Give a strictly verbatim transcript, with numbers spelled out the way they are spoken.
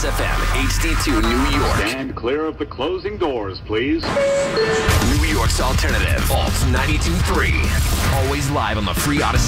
F M, H D two, New York. Stand clear of the closing doors, please. New York's alternative, Alt ninety-two point three. Always live on the free Odyssey.